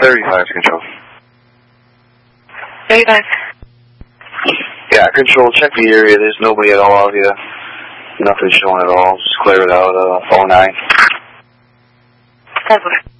35 to Control. 35. Yeah, Control, check the area. There's nobody at all out here. Nothing showing at all. Just clear it out, 09. 10-4.